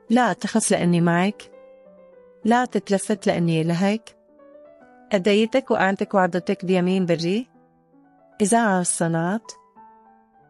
لا أتخص لأني معك، لا تتلفت لأني لهيك، أديتك وأعنتك وعضتك بيمين بري. إذاعة الصلاة